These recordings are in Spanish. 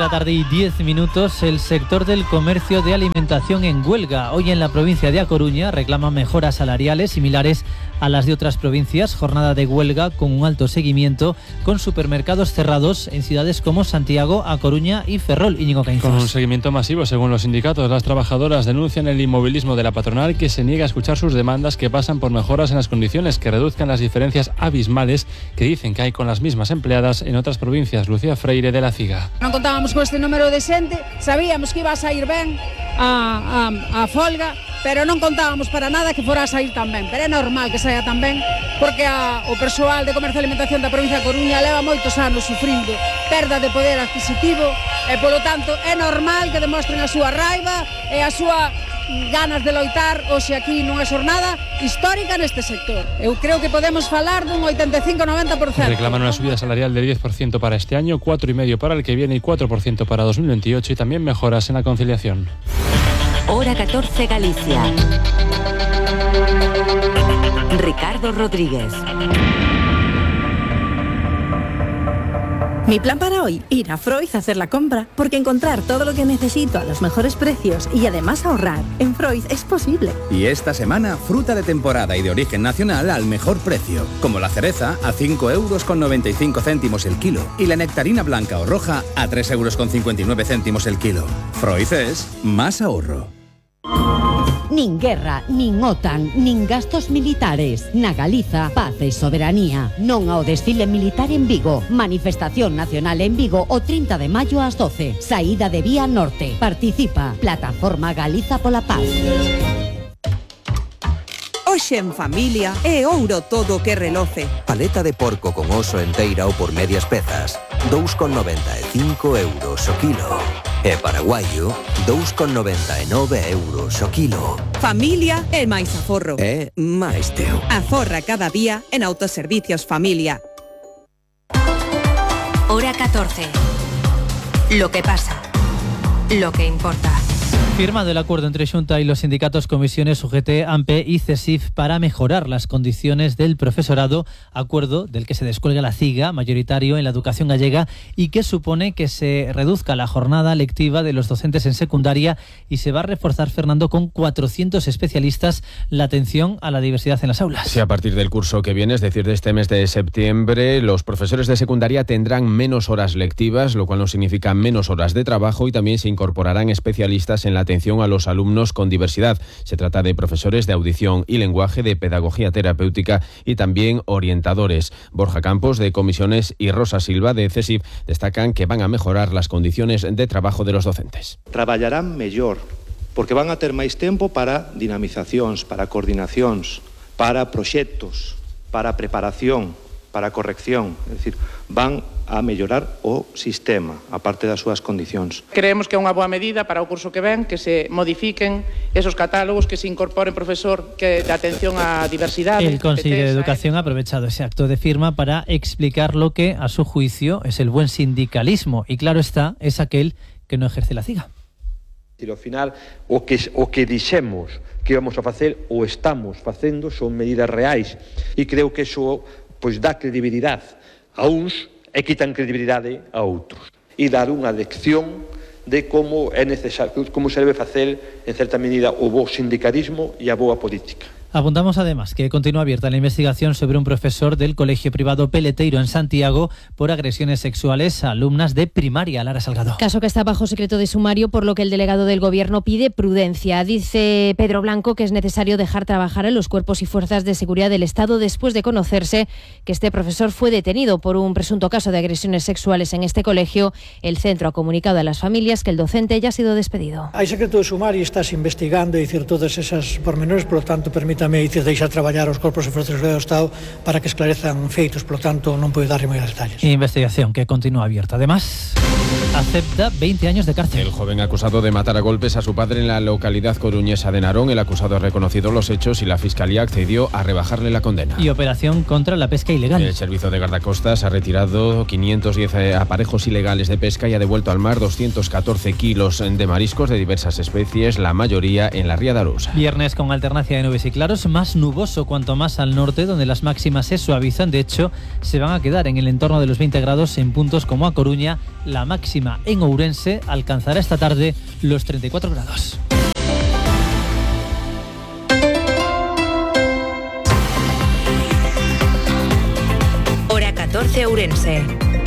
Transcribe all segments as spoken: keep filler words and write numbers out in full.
la tarde y diez minutos, el sector del comercio de alimentación en huelga. Hoy en la provincia de A Coruña reclaman mejoras salariales similares a las de otras provincias. Jornada de huelga con un alto seguimiento, con supermercados cerrados en ciudades como Santiago, A Coruña y Ferrol. Íñigo Caínzas. Con un seguimiento masivo, según los sindicatos, las trabajadoras denuncian el inmovilismo de la patronal, que se niega a escuchar sus demandas, que pasan por mejoras en las condiciones que reduzcan las diferencias abismales que dicen que hay con las mismas empleadas en otras provincias. Lucía Freire, de La Ciga. Non contábamos con este número de xente, sabíamos que iba a sair ben a, a, a folga, pero non contábamos para nada que fora a sair tan ben. Pero é normal que saia tan ben, porque a, o persoal de comercio e alimentación da provincia de Coruña leva moitos anos sufrindo perda de poder adquisitivo e, polo tanto, é normal que demostren a súa raiva e a súa ganas de loitar hoxe aquí nunha xornada histórica neste sector. Eu creo que podemos falar dun oitenta e cinco a noventa por ciento. Reclaman una subida salarial del diez por ciento para este año, cuatro coma cinco por ciento para el que viene y cuatro por ciento para dos mil veintiocho, y también mejoras en la conciliación. Hora catorce, Galicia. Ricardo Rodríguez. Mi plan para hoy, ir a Freud a hacer la compra, porque encontrar todo lo que necesito a los mejores precios y además ahorrar en Freud es posible. Y esta semana, fruta de temporada y de origen nacional al mejor precio, como la cereza a cinco euros con noventa y cinco céntimos el kilo y la nectarina blanca o roja a tres euros con cincuenta y nueve céntimos el kilo. Freud es más ahorro. Nin guerra, nin OTAN, nin gastos militares. Na Galiza, paz e soberanía. Non ao desfile militar en Vigo. Manifestación nacional en Vigo o trinta de maio ás doce. Saída de Vía Norte. Participa. Plataforma Galiza pola Paz. Hoxe en familia é ouro todo que reloce. Paleta de porco con oso enteira ou por medias pezas, dous con noventa e cinco euros o kilo. E paraguaio, dous con noventa e nove euros o kilo. Familia é máis aforro. É máis teu. Aforra cada día en Autoservicios Familia. Hora catorce. Lo que pasa. Lo que importa. Firmado el acuerdo entre Xunta y los sindicatos, comisiones U G T, AMPE y CESIF para mejorar las condiciones del profesorado, acuerdo del que se descuelga la CIGA, mayoritario en la educación gallega, y que supone que se reduzca la jornada lectiva de los docentes en secundaria y se va a reforzar, Fernando, con cuatrocientos especialistas la atención a la diversidad en las aulas. Sí, a partir del curso que viene, es decir, de este mes de septiembre, los profesores de secundaria tendrán menos horas lectivas, lo cual no significa menos horas de trabajo, y también se incorporarán especialistas en la atención a los alumnos con diversidad. Se trata de profesores de audición y lenguaje, de pedagogía terapéutica y también orientadores. Borja Campos, de Comisiones, y Rosa Silva, de CESIF, destacan que van a mejorar las condiciones de trabajo de los docentes. Traballarán mellor, porque van a ter máis tempo para dinamizacións, para coordinacións, para proxectos, para preparación, para corrección. É dicir, van a mellorar o sistema, a parte das súas condicións. Creemos que é unha boa medida para o curso que ven, que se modifiquen esos catálogos, que se incorporen profesor que de atención á diversidade. El Consejo de Educación ha aprovechado ese acto de firma para explicar lo que, a su juicio, es el buen sindicalismo, y claro está, es aquel que no ejerce la CIGA. E ao final, o que, o que dixemos que íbamos a facer, o estamos facendo, son medidas reais, e creo que iso pois dá credibilidade a uns e quitan credibilidade a outros. E dar unha lección de como é necesario, como se debe facer, en certa medida, o bo sindicalismo e a boa política. Apuntamos además que continúa abierta la investigación sobre un profesor del colegio privado Peleteiro en Santiago por agresiones sexuales a alumnas de primaria. Lara Salgado. Caso que está bajo secreto de sumario, por lo que el delegado del Gobierno pide prudencia. Dice Pedro Blanco que es necesario dejar trabajar a los cuerpos y fuerzas de seguridad del Estado después de conocerse que este profesor fue detenido por un presunto caso de agresiones sexuales en este colegio. El centro ha comunicado a las familias que el docente ya ha sido despedido. Hay secreto de sumario y estás investigando y decir todas esas pormenores, por lo tanto, permítame dices deixar traballar os corpos e forzas do Estado para que esclarezan feitos, por lo tanto non podo dar moi a detalles. Investigación que continúa abierta. Además, acepta veinte años de cárcel. El joven acusado de matar a golpes a su padre en la localidad coruñesa de Narón, el acusado ha reconocido los hechos y la Fiscalía accedió a rebajarle la condena. Y operación contra la pesca ilegal. El Servicio de Guardacostas ha retirado quinientos diez aparejos ilegales de pesca y ha devuelto al mar doscientos catorce kilos de mariscos de diversas especies, la mayoría en la ría de Arousa. Viernes con alternancia de nubes y claros, más nuboso cuanto más al norte, donde las máximas se suavizan. De hecho, se van a quedar en el entorno de los veinte grados en puntos como A Coruña. La máxima máxima en Ourense alcanzará esta tarde los treinta y cuatro grados. Hora catorce Ourense.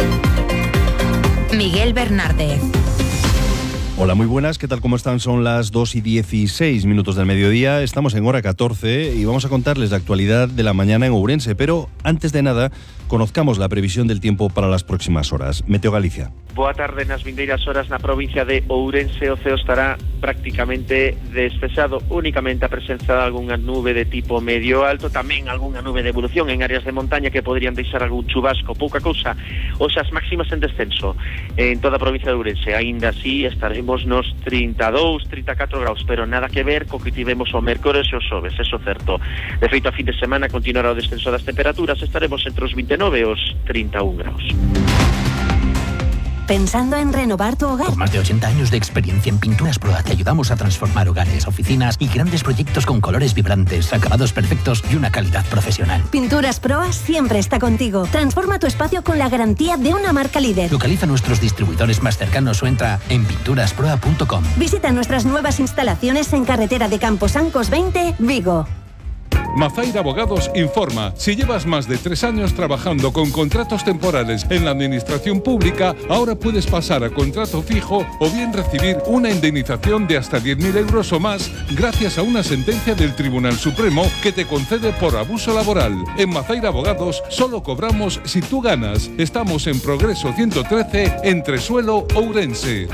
Miguel Bernárdez. Hola, muy buenas, ¿qué tal? ¿Cómo están? Son las dos y dieciséis minutos del mediodía, estamos en hora catorce y vamos a contarles la actualidad de la mañana en Ourense, pero antes de nada, conozcamos la previsión del tiempo para las próximas horas. Meteo Galicia. Boa tarde. Nas vindeiras horas na provincia de Ourense o ceo estará prácticamente despexado, únicamente a presenza de algunha nube de tipo medio alto, tamén algunha nube de evolución en áreas de montaña que poderían deixar algún chubasco, pouca cousa. Hoxe as máximas en descenso en toda a provincia de Ourense, aínda así estaremos nos trinta e dous, trinta e catro graus, pero nada que ver co que tivemos o mércores e o xoves, eso certo. De feito, a fin de semana continuará o descenso das temperaturas, estaremos entre os vinte e nove e os trinta e un graus. ¿Pensando en renovar tu hogar? Con más de ochenta años de experiencia en Pinturas Proa te ayudamos a transformar hogares, oficinas y grandes proyectos con colores vibrantes, acabados perfectos y una calidad profesional. Pinturas Proa siempre está contigo. Transforma tu espacio con la garantía de una marca líder. Localiza nuestros distribuidores más cercanos o entra en pinturas proa punto com. Visita nuestras nuevas instalaciones en carretera de Camposancos veinte, Vigo. Mazaira Abogados informa. Si llevas más de tres años trabajando con contratos temporales en la administración pública, ahora puedes pasar a contrato fijo o bien recibir una indemnización de hasta diez mil euros o más gracias a una sentencia del Tribunal Supremo que te concede por abuso laboral. En Mazaira Abogados solo cobramos si tú ganas. Estamos en Progreso ciento trece, entre Suelo, Ourense.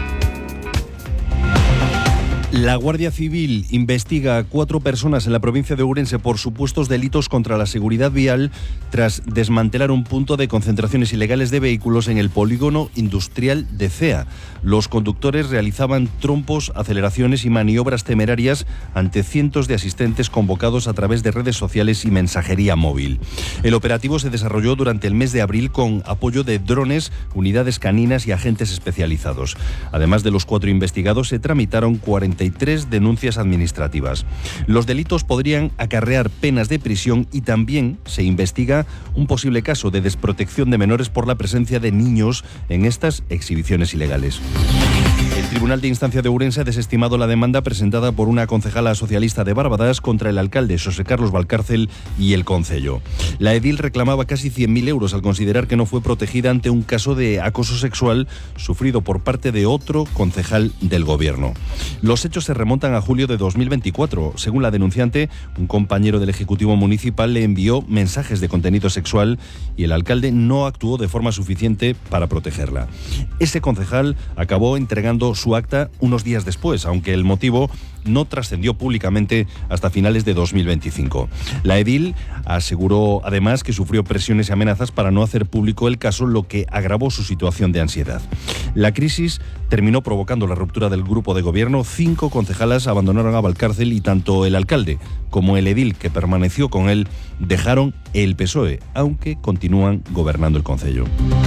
La Guardia Civil investiga a cuatro personas en la provincia de Ourense por supuestos delitos contra la seguridad vial tras desmantelar un punto de concentraciones ilegales de vehículos en el polígono industrial de Cea. Los conductores realizaban trompos, aceleraciones y maniobras temerarias ante cientos de asistentes convocados a través de redes sociales y mensajería móvil. El operativo se desarrolló durante el mes de abril con apoyo de drones, unidades caninas y agentes especializados. Además de los cuatro investigados, se tramitaron cuarenta y tres denuncias administrativas. Los delitos podrían acarrear penas de prisión y también se investiga un posible caso de desprotección de menores por la presencia de niños en estas exhibiciones ilegales. El Tribunal de Instancia de Ourense ha desestimado la demanda presentada por una concejala socialista de Bárbadas contra el alcalde Xosé Carlos Valcárcel y el concello. La edil reclamaba casi cien mil euros al considerar que no fue protegida ante un caso de acoso sexual sufrido por parte de otro concejal del gobierno. Los hechos se remontan a julio de dos mil veinticuatro. Según la denunciante, un compañero del Ejecutivo Municipal le envió mensajes de contenido sexual y el alcalde no actuó de forma suficiente para protegerla. Ese concejal acabó entregando su acta unos días después, aunque el motivo no trascendió públicamente hasta finales de dos mil veinticinco. La edil aseguró además que sufrió presiones y amenazas para no hacer público el caso, lo que agravó su situación de ansiedad. La crisis terminó provocando la ruptura del grupo de gobierno. Cinco concejalas abandonaron a Valcárcel y tanto el alcalde como el edil que permaneció con él dejaron el P S O E, aunque continúan gobernando el concello.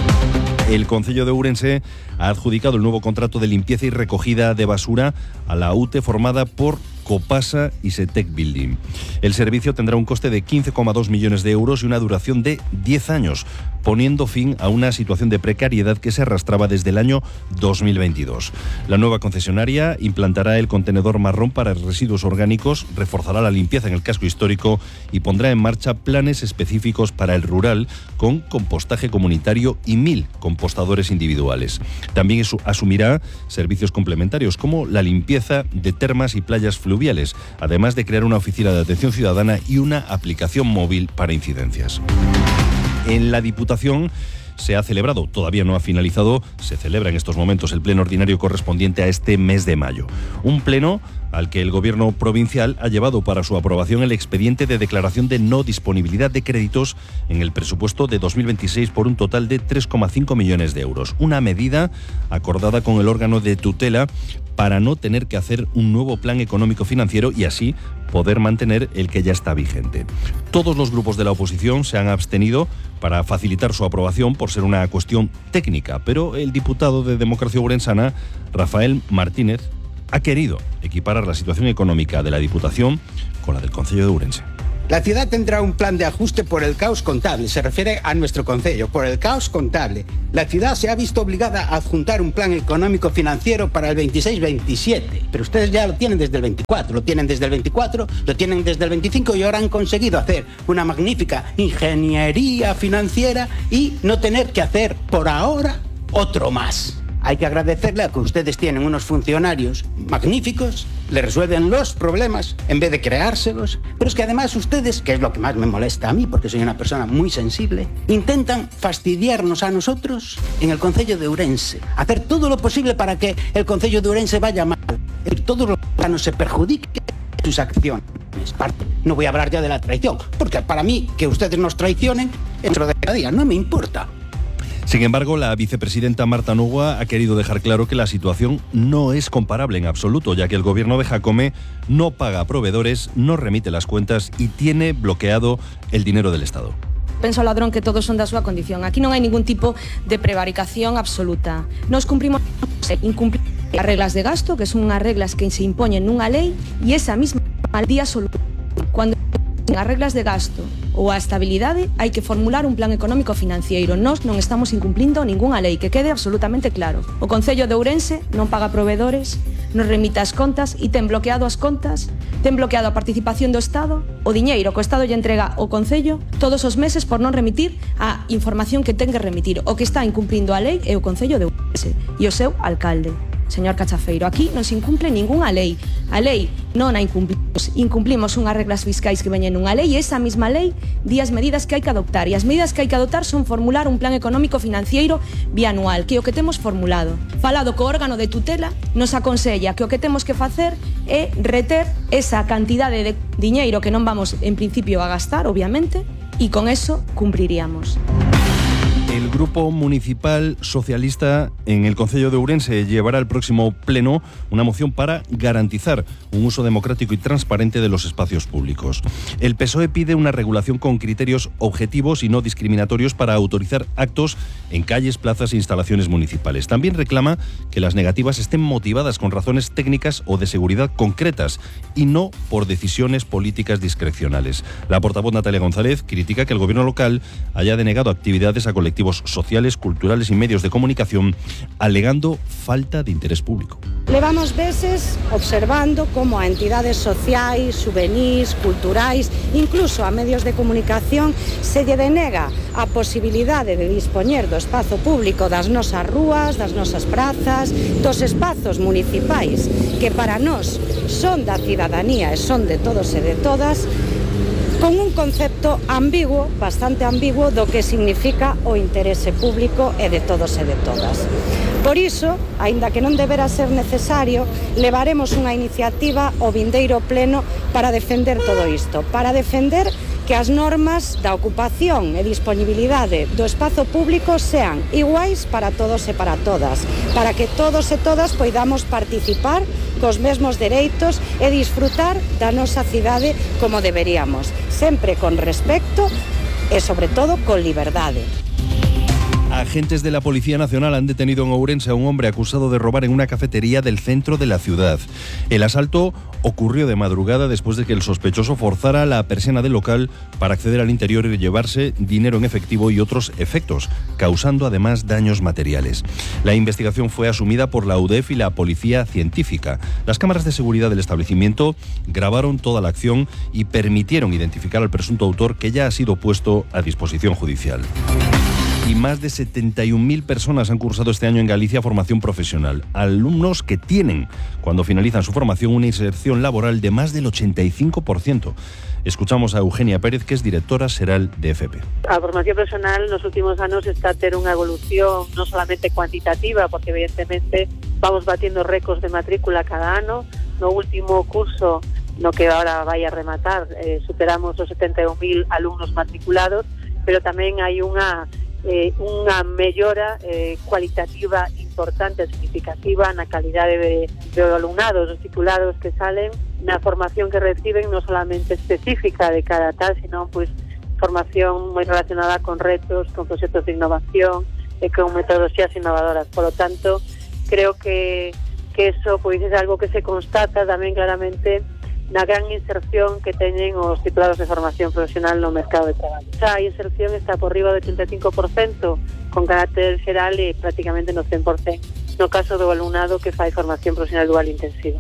El concello de Ourense ha adjudicado el nuevo contrato de limpieza y recogida de basura a la U T E formada por Copasa y Setec Building. El servicio tendrá un coste de quince coma dos millones de euros y una duración de diez años, poniendo fin a una situación de precariedad que se arrastraba desde el año dos mil veintidós. La nueva concesionaria implantará el contenedor marrón para residuos orgánicos, reforzará la limpieza en el casco histórico y pondrá en marcha planes específicos para el rural con compostaje comunitario y mil compostadores individuales. También asumirá servicios complementarios como la limpieza de termas y playas fluviales, además de crear una oficina de atención ciudadana y una aplicación móvil para incidencias. En la Diputación se ha celebrado, todavía no ha finalizado, se celebra en estos momentos el pleno ordinario correspondiente a este mes de mayo. Un pleno al que el Gobierno provincial ha llevado para su aprobación el expediente de declaración de no disponibilidad de créditos en el presupuesto de dos mil veintiséis por un total de tres coma cinco millones de euros. Una medida acordada con el órgano de tutela para no tener que hacer un nuevo plan económico financiero y así poder mantener el que ya está vigente. Todos los grupos de la oposición se han abstenido para facilitar su aprobación por ser una cuestión técnica, pero el diputado de Democracia Ourensana, Rafael Martínez, ha querido equiparar la situación económica de la Diputación con la del concello de Ourense. La ciudad tendrá un plan de ajuste por el caos contable, se refiere a nuestro concello, por el caos contable. La ciudad se ha visto obligada a adjuntar un plan económico financiero para el veintiséis veintisiete, pero ustedes ya lo tienen desde el veinticuatro, lo tienen desde el veinticuatro, lo tienen desde el veinticinco y ahora han conseguido hacer una magnífica ingeniería financiera y no tener que hacer por ahora otro más. Hay que agradecerle a que ustedes tienen unos funcionarios magníficos, le resuelven los problemas en vez de creárselos, pero es que además ustedes, que es lo que más me molesta a mí, porque soy una persona muy sensible, intentan fastidiarnos a nosotros en el concello de Ourense, hacer todo lo posible para que el concello de Ourense vaya mal, que todos los ciudadanos se perjudiquen sus acciones. No voy a hablar ya de la traición, porque para mí que ustedes nos traicionen dentro de cada día no me importa. Sin embargo, la vicepresidenta Marta Nugua ha querido dejar claro que la situación no es comparable en absoluto, ya que el gobierno de Jacome no paga a proveedores, no remite las cuentas y tiene bloqueado el dinero del Estado. Penso ao ladrón que todos son da súa condición. Aquí non hai ningún tipo de prevaricación absoluta. Nos cumprimos incumplimos as reglas de gasto, que son unhas reglas que se impoñen nunha lei, e esa mesma día solución. Cuando as reglas de gasto ou a estabilidade, hai que formular un plan económico financiero. Nós non estamos incumplindo ningunha lei, que quede absolutamente claro. O Concello de Ourense non paga proveedores, non remite as contas e ten bloqueado as contas, ten bloqueado a participación do Estado, o diñeiro que o Estado lle entrega ao Concello todos os meses por non remitir a información que ten que remitir. O que está incumplindo a lei é o Concello de Ourense e o seu alcalde. Señor Cachafeiro, aquí non se incumple ningunha lei. A lei non a incumplimos. Incumplimos unhas reglas fiscais que veñen nunha lei e esa mesma lei di as medidas que hai que adoptar. E as medidas que hai que adoptar son formular un plan económico financiero bianual, que é o que temos formulado. Falado co órgano de tutela, nos aconsella que o que temos que facer é reter esa cantidade de diñeiro que non vamos en principio a gastar, obviamente, e con eso cumpliríamos. El Grupo Municipal Socialista en el Concello de Ourense llevará al próximo pleno una moción para garantizar un uso democrático y transparente de los espacios públicos. El P S O E pide una regulación con criterios objetivos y no discriminatorios para autorizar actos en calles, plazas e instalaciones municipales. También reclama que las negativas estén motivadas con razones técnicas o de seguridad concretas y no por decisiones políticas discrecionales. La portavoz Natalia González critica que el gobierno local haya denegado actividades a colectivos sociales, culturales y medios de comunicación, alegando falta de interés público. Levamos veces observando como a entidades sociais, juvenis, culturais, incluso a medios de comunicación, se lle denega a posibilidade de dispoñer do espazo público das nosas rúas, das nosas prazas, dos espazos municipais, que para nós son da cidadanía e son de todos e de todas, con un concepto ambiguo, bastante ambiguo, do que significa o interese público e de todos e de todas. Por iso, aínda que non debera ser necesario, levaremos unha iniciativa ao vindeiro pleno para defender todo isto, para defender que as normas da ocupación e disponibilidade do espazo público sean iguais para todos e para todas, para que todos e todas poidamos participar cos mesmos dereitos e disfrutar da nosa cidade como deberíamos, sempre con respecto e, sobre todo, con liberdade. Agentes de la Policía Nacional han detenido en Ourense a un hombre acusado de robar en una cafetería del centro de la ciudad. El asalto ocurrió de madrugada después de que el sospechoso forzara la persiana del local para acceder al interior y llevarse dinero en efectivo y otros efectos, causando además daños materiales. La investigación fue asumida por la U D E F y la Policía Científica. Las cámaras de seguridad del establecimiento grabaron toda la acción y permitieron identificar al presunto autor, que ya ha sido puesto a disposición judicial. Y más de setenta y un mil personas han cursado este año en Galicia formación profesional. Alumnos que tienen, cuando finalizan su formación, una inserción laboral de más del ochenta y cinco por ciento. Escuchamos a Eugenia Pérez, que es directora xeral de F P. A formación profesional nos últimos anos está a ter unha evolución non solamente cuantitativa, porque evidentemente vamos batiendo récords de matrícula cada ano. No último curso, no que ahora vai a rematar, eh, superamos os setenta e un mil alumnos matriculados, pero tamén hai unha Eh, unha mellora eh, cualitativa importante, significativa na calidade de, de alumnados, dos titulados que salen, na formación que reciben, non solamente específica de cada tal, sino pues, formación moi relacionada con retos, con proxectos de innovación e con metodologías innovadoras. Por lo tanto, creo que, que eso pues, é algo que se constata tamén claramente na gran inserción que teñen os titulados de formación profesional no mercado de traballo. Xa a inserción está por riba do ochenta e cinco por cento con carácter xeral e prácticamente no cen por cento no caso do alumnado que fai formación profesional dual intensiva.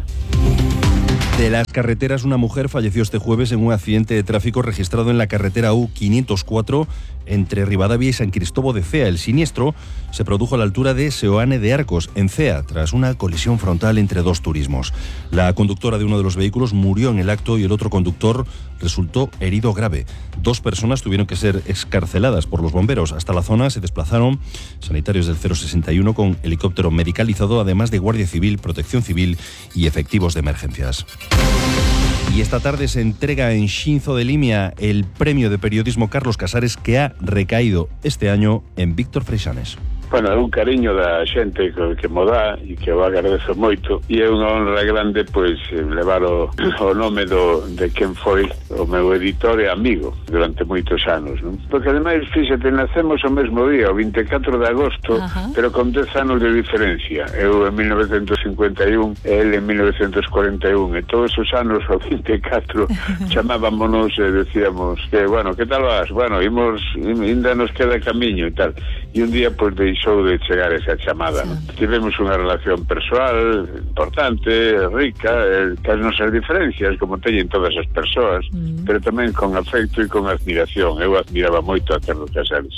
De las carreteras, una mujer falleció este jueves en un accidente de tráfico registrado en la carretera U quinientos cuatro entre Ribadavia y San Cristóbal de Cea. El siniestro se produjo a la altura de Seoane de Arcos, en Cea, tras una colisión frontal entre dos turismos. La conductora de uno de los vehículos murió en el acto y el otro conductor resultó herido grave. Dos personas tuvieron que ser excarceladas por los bomberos. Hasta la zona se desplazaron sanitarios del cero sesenta y uno con helicóptero medicalizado, además de Guardia Civil, Protección Civil y efectivos de emergencias. Y esta tarde se entrega en Xinzo de Limia el premio de periodismo Carlos Casares, que ha recaído este año en Víctor Freixanes. Bueno, é un cariño da xente que mo dá e que eu agradezo moito, e é unha honra grande pois levar o, o nome do, de quen foi o meu editor e amigo durante moitos anos, non? Porque ademais, fíxate, nacemos o mesmo día, o vinte e catro de agosto, Ajá. pero con dez anos de diferencia. Eu en mil novecientos cincuenta e un e ele en mil novecientos cuarenta e un, e todos os anos o vinte e catro chamábamos e decíamos que, bueno, que tal vas? Bueno, imos, ainda nos queda camiño e tal. E un día, pois, deixou de chegar esa chamada, ¿no? Tivemos unha relación persoal importante, rica, eh, que as nosas diferencias, como teñen todas as persoas, mm. pero tamén con afecto e con admiración. Eu admiraba moito a Carlos Casares.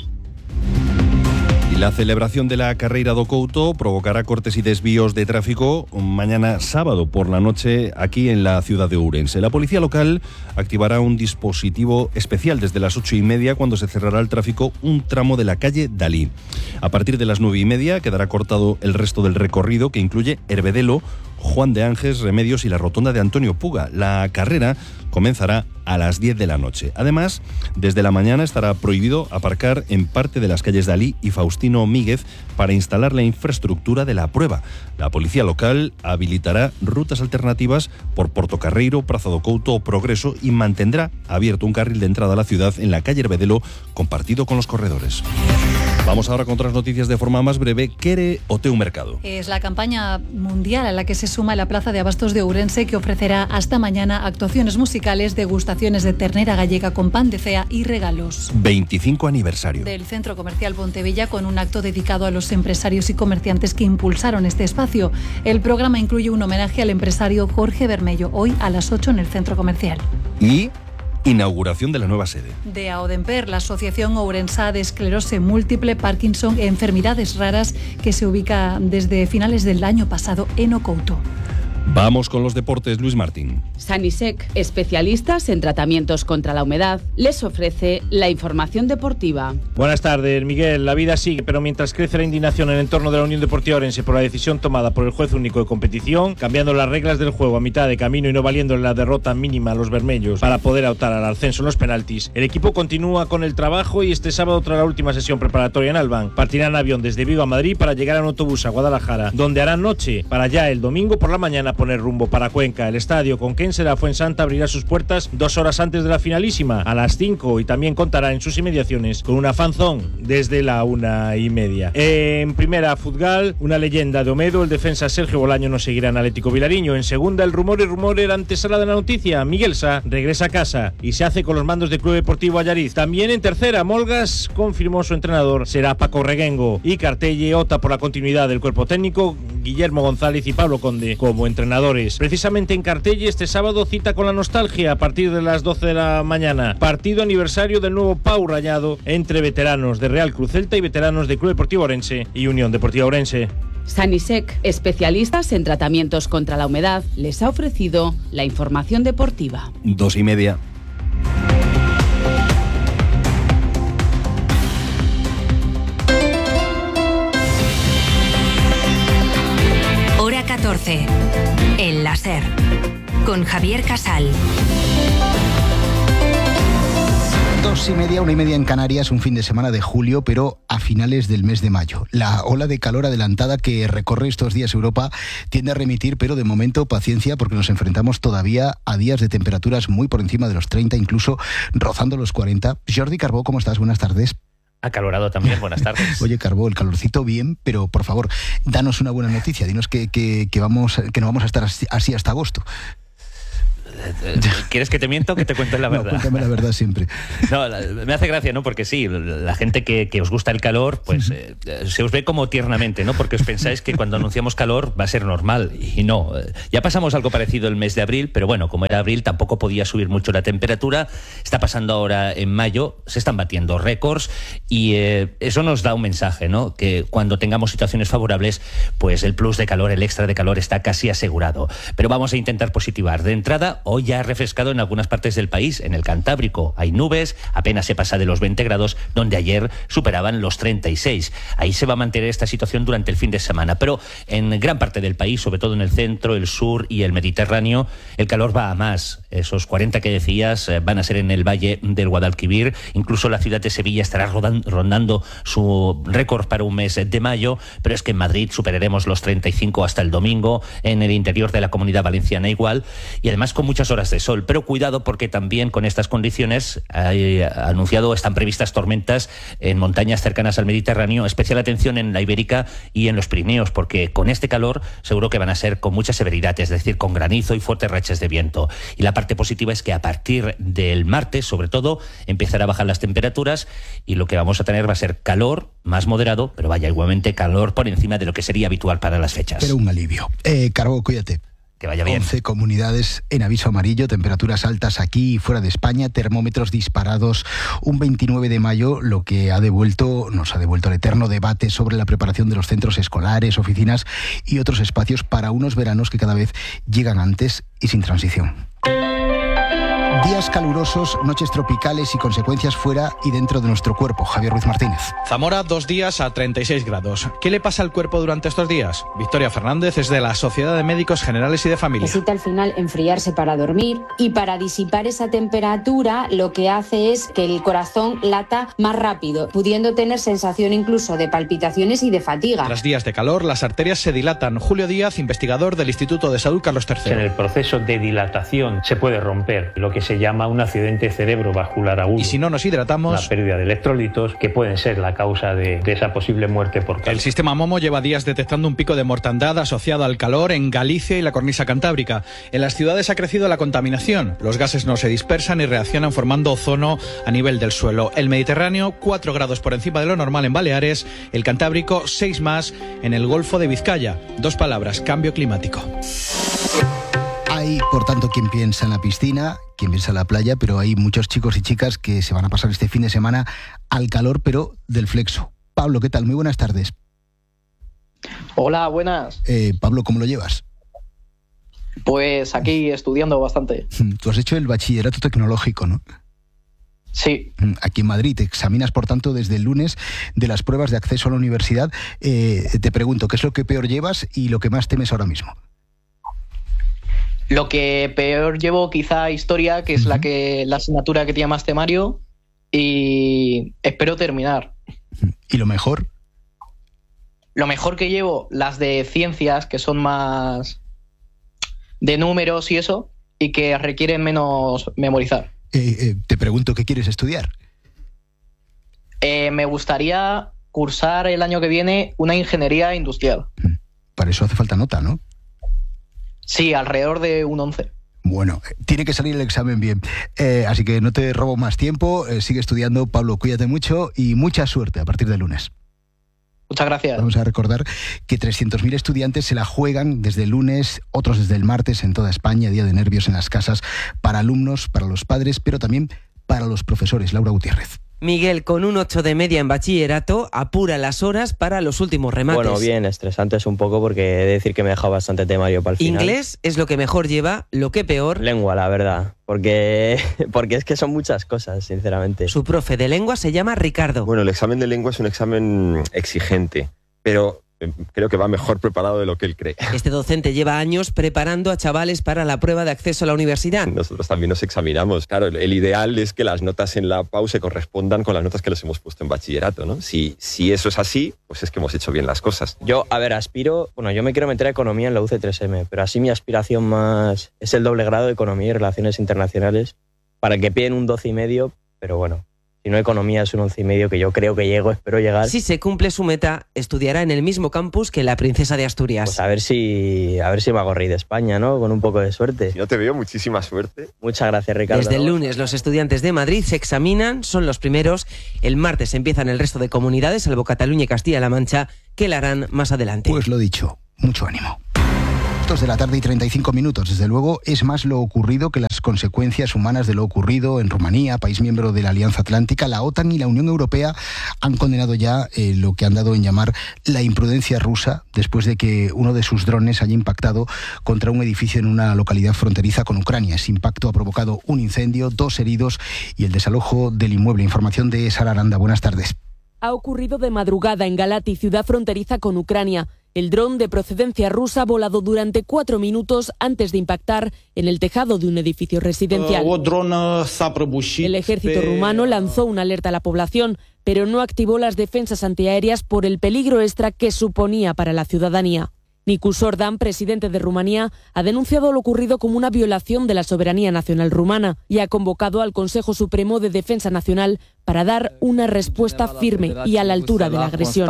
Y la celebración de la carreira do Couto provocará cortes y desvíos de tráfico mañana sábado por la noche aquí en la ciudad de Ourense. La policía local activará un dispositivo especial desde las ocho y media, cuando se cerrará el tráfico un tramo de la calle Dalí. A partir de las nueve y media quedará cortado el resto del recorrido, que incluye Herbedelo, Juan de Ángeles, Remedios y la rotonda de Antonio Puga. La carrera comenzará a las diez de la noche. Además, desde la mañana estará prohibido aparcar en parte de las calles Dalí y Faustino Míguez para instalar la infraestructura de la prueba. La policía local habilitará rutas alternativas por Portocarreiro, Praza do Couto o Progreso y mantendrá abierto un carril de entrada a la ciudad en la calle Herbedelo, compartido con los corredores. Vamos ahora con otras noticias de forma más breve. Quere o teu mercado. Es la campaña mundial a la que se suma la Plaza de Abastos de Ourense, que ofrecerá hasta mañana actuaciones musicales, degustaciones de ternera gallega con pan de cea y regalos. veinticinco aniversario del Centro Comercial Pontevilla, con un acto dedicado a los empresarios y comerciantes que impulsaron este espacio. El programa incluye un homenaje al empresario Jorge Bermello, hoy a las ocho en el Centro Comercial. Y inauguración de la nueva sede de AODEMPER, la Asociación Ourensá de Esclerosis Múltiple, Parkinson e Enfermedades Raras, que se ubica desde finales del año pasado en O Couto. Vamos con los deportes, Luis Martín. Sanisec, especialistas en tratamientos contra la humedad, les ofrece la información deportiva. Buenas tardes, Miguel. La vida sigue, pero mientras crece la indignación en el entorno de la Unión Deportiva Ourense por la decisión tomada por el juez único de competición, cambiando las reglas del juego a mitad de camino y no valiéndole la derrota mínima a los bermellos para poder optar al ascenso en los penaltis, el equipo continúa con el trabajo y este sábado, tras la última sesión preparatoria en Alban, partirán en avión desde Vigo a Madrid para llegar en autobús a Guadalajara, donde harán noche para ya el domingo por la mañana poner rumbo para Cuenca. El estadio con quien será Fuensanta abrirá sus puertas dos horas antes de la finalísima, a las cinco, y también contará en sus inmediaciones con una fanzón desde la una y media. En primera, fútbol, una leyenda de Omedo, el defensa Sergio Bolaño no seguirá en Atlético Vilariño. En segunda, el rumor y rumor era antesala de la noticia. Miguel Sá regresa a casa y se hace con los mandos del Club Deportivo Allariz. También en tercera, Molgas confirmó su entrenador será Paco Reguengo, y Cartelle opta por la continuidad del cuerpo técnico, Guillermo González y Pablo Conde como entrenadores. Precisamente en Cartelle, este sábado cita con la nostalgia a partir de las doce de la mañana. Partido aniversario del nuevo Pau Rayado entre veteranos de Real Cruz Celta y veteranos de Club Deportivo Ourense y Unión Deportiva Ourense. Sanisec, especialistas en tratamientos contra la humedad, les ha ofrecido la información deportiva. Dos y media. Hora catorce. El láser. Con Javier Casal. Dos y media, una y media en Canarias, un fin de semana de julio, pero a finales del mes de mayo. La ola de calor adelantada que recorre estos días Europa tiende a remitir, pero de momento paciencia, porque nos enfrentamos todavía a días de temperaturas muy por encima de los treinta, incluso rozando los cuarenta. Jordi Carbó, ¿cómo estás? Buenas tardes. Acalorado también, buenas tardes. Oye, Carbó, el calorcito bien, pero por favor, danos una buena noticia. Dinos que, que, que, vamos, que no vamos a estar así hasta agosto. ¿Quieres que te miento o que te cuente la verdad? No, cuéntame la verdad siempre. No, la, me hace gracia, ¿no? Porque sí, la gente que, que os gusta el calor, pues eh, se os ve como tiernamente, ¿no? Porque os pensáis que cuando anunciamos calor va a ser normal, y no. Ya pasamos algo parecido el mes de abril, pero bueno, como era abril tampoco podía subir mucho la temperatura. Está pasando ahora en mayo, se están batiendo récords, y eh, eso nos da un mensaje, ¿no? Que cuando tengamos situaciones favorables, pues el plus de calor, el extra de calor está casi asegurado. Pero vamos a intentar positivar. De entrada, hoy ya ha refrescado en algunas partes del país. En el Cantábrico hay nubes, apenas se pasa de los veinte grados, donde ayer superaban los treinta y seis. Ahí se va a mantener esta situación durante el fin de semana. Pero en gran parte del país, sobre todo en el centro, el sur y el Mediterráneo, el calor va a más. Esos cuarenta que decías eh, van a ser en el valle del Guadalquivir. Incluso la ciudad de Sevilla estará rondando su récord para un mes de mayo, pero es que en Madrid superaremos los treinta y cinco hasta el domingo, en el interior de la Comunidad Valenciana igual, y además con muchas horas de sol. Pero cuidado, porque también con estas condiciones hay anunciado, están previstas tormentas en montañas cercanas al Mediterráneo. Especial atención en la Ibérica y en los Pirineos, porque con este calor seguro que van a ser con mucha severidad, es decir, con granizo y fuertes rachas de viento. Y la parte positiva es que a partir del martes, sobre todo, empezará a bajar las temperaturas, y lo que vamos a tener va a ser calor más moderado, pero vaya, igualmente calor por encima de lo que sería habitual para las fechas. Pero un alivio. Eh, Carbó, cuídate. Que vaya bien. once comunidades en aviso amarillo, temperaturas altas aquí y fuera de España, termómetros disparados. Un veintinueve de mayo, lo que ha devuelto, nos ha devuelto el eterno debate sobre la preparación de los centros escolares, oficinas y otros espacios para unos veranos que cada vez llegan antes y sin transición. Días calurosos, noches tropicales y consecuencias fuera y dentro de nuestro cuerpo. Javier Ruiz Martínez. Zamora, dos días a treinta y seis grados. ¿Qué le pasa al cuerpo durante estos días? Victoria Fernández es de la Sociedad de Médicos Generales y de Familia. Necesita al final enfriarse para dormir, y para disipar esa temperatura lo que hace es que el corazón lata más rápido, pudiendo tener sensación incluso de palpitaciones y de fatiga. Tras días de calor, las arterias se dilatan. Julio Díaz, investigador del Instituto de Salud Carlos tercero. En el proceso de dilatación se puede romper lo que se llama un accidente cerebrovascular agudo. Y si no nos hidratamos, la pérdida de electrolitos, que pueden ser la causa de, de esa posible muerte por calor. El sistema Momo lleva días detectando un pico de mortandad asociado al calor en Galicia y la cornisa cantábrica. En las ciudades ha crecido la contaminación. Los gases no se dispersan y reaccionan formando ozono a nivel del suelo. El Mediterráneo, cuatro grados por encima de lo normal en Baleares. El Cantábrico, seis más en el Golfo de Vizcaya. Dos palabras: cambio climático. Hay, por tanto, quien piensa en la piscina, quien piensa en la playa, pero hay muchos chicos y chicas que se van a pasar este fin de semana al calor, pero del flexo. Pablo, ¿qué tal? Muy buenas tardes. Hola, buenas. Eh, Pablo, ¿cómo lo llevas? Pues aquí estudiando bastante. Tú has hecho el bachillerato tecnológico, ¿no? Sí. Aquí en Madrid. Te examinas, por tanto, desde el lunes de las pruebas de acceso a la universidad. Eh, te pregunto, ¿qué es lo que peor llevas y lo que más temes ahora mismo? Lo que peor llevo, quizá historia, que es uh-huh. la que la asignatura que tiene más temario, y espero terminar. ¿Y lo mejor? Lo mejor que llevo, las de ciencias, que son más de números y eso, y que requieren menos memorizar. Eh, eh, te pregunto, ¿qué quieres estudiar? Eh, me gustaría cursar el año que viene una ingeniería industrial. Para eso hace falta nota, ¿no? Sí, alrededor de un once. Bueno, tiene que salir el examen bien. Eh, así que no te robo más tiempo. Eh, sigue estudiando. Pablo, cuídate mucho y mucha suerte a partir del lunes. Muchas gracias. Vamos a recordar que trescientos mil estudiantes se la juegan desde el lunes, otros desde el martes en toda España, día de nervios en las casas, para alumnos, para los padres, pero también para los profesores. Laura Gutiérrez. Miguel, con un ocho de media en bachillerato, apura las horas para los últimos remates. Bueno, bien, estresantes un poco porque he de decir que me he dejado bastante temario para el final. Inglés es lo que mejor lleva, lo que peor... Lengua, la verdad, porque, porque es que son muchas cosas, sinceramente. Su profe de lengua se llama Ricardo. Bueno, el examen de lengua es un examen exigente, pero... creo que va mejor preparado de lo que él cree. Este docente lleva años preparando a chavales para la prueba de acceso a la universidad. Nosotros también nos examinamos. Claro, el ideal es que las notas en la P A U se correspondan con las notas que les hemos puesto en bachillerato, ¿no? Si, si eso es así, pues es que hemos hecho bien las cosas. Yo, a ver, aspiro... Bueno, yo me quiero meter a Economía en la U C tres M, pero así mi aspiración más es el doble grado de Economía y Relaciones Internacionales, para que piden un doce y medio, pero bueno, Si no economía es un once y medio, que yo creo que llego, espero llegar. Si se cumple su meta, estudiará en el mismo campus que la princesa de Asturias. Pues a ver si a ver si me hago rey de España, ¿no? Con un poco de suerte. Yo te veo muchísima suerte. Muchas gracias, Ricardo. Desde el lunes los estudiantes de Madrid se examinan, son los primeros. El martes empiezan el resto de comunidades, salvo Cataluña y Castilla-La Mancha, que la harán más adelante. Pues lo dicho, mucho ánimo. De la tarde y treinta y cinco minutos. Desde luego, es más lo ocurrido que las consecuencias humanas de lo ocurrido en Rumanía, país miembro de la Alianza Atlántica. La OTAN y la Unión Europea han condenado ya eh, lo que han dado en llamar la imprudencia rusa, después de que uno de sus drones haya impactado contra un edificio en una localidad fronteriza con Ucrania. Ese impacto ha provocado un incendio, dos heridos y el desalojo del inmueble. Información de Sara Aranda. Buenas tardes. Ha ocurrido de madrugada en Galati, ciudad fronteriza con Ucrania. El dron de procedencia rusa ha volado durante cuatro minutos antes de impactar en el tejado de un edificio residencial. El ejército rumano lanzó una alerta a la población, pero no activó las defensas antiaéreas por el peligro extra que suponía para la ciudadanía. Nicu Sordan, presidente de Rumanía, ha denunciado lo ocurrido como una violación de la soberanía nacional rumana y ha convocado al Consejo Supremo de Defensa Nacional para dar una respuesta firme y a la altura de la agresión.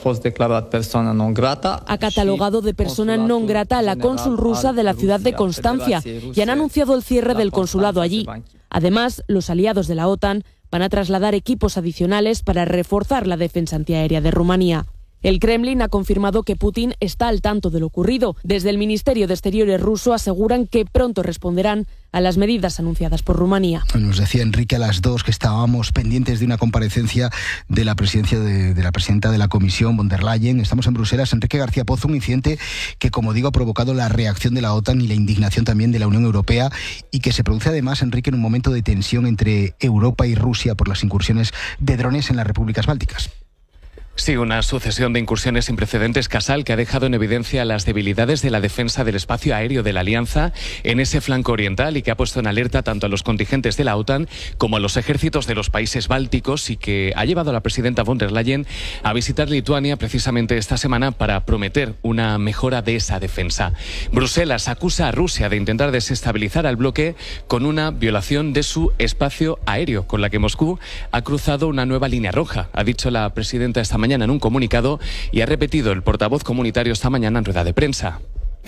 Ha catalogado de persona non grata a la cónsul rusa de la ciudad de Constancia y han anunciado el cierre del consulado allí. Además, los aliados de la OTAN van a trasladar equipos adicionales para reforzar la defensa antiaérea de Rumanía. El Kremlin ha confirmado que Putin está al tanto de lo ocurrido. Desde el Ministerio de Exteriores ruso aseguran que pronto responderán a las medidas anunciadas por Rumanía. Nos decía Enrique a las dos que estábamos pendientes de una comparecencia de la presidencia de, de la presidenta de la Comisión, von der Leyen. Estamos en Bruselas. Enrique García Pozo, un incidente que, como digo, ha provocado la reacción de la OTAN y la indignación también de la Unión Europea y que se produce además, Enrique, en un momento de tensión entre Europa y Rusia por las incursiones de drones en las repúblicas bálticas. Sí, una sucesión de incursiones sin precedentes, Casal, que ha dejado en evidencia las debilidades de la defensa del espacio aéreo de la Alianza en ese flanco oriental y que ha puesto en alerta tanto a los contingentes de la OTAN como a los ejércitos de los países bálticos y que ha llevado a la presidenta von der Leyen a visitar Lituania precisamente esta semana para prometer una mejora de esa defensa. Bruselas acusa a Rusia de intentar desestabilizar al bloque con una violación de su espacio aéreo, con la que Moscú ha cruzado una nueva línea roja, ha dicho la presidenta esta mañana mañana en un comunicado y ha repetido el portavoz comunitario esta mañana en rueda de prensa.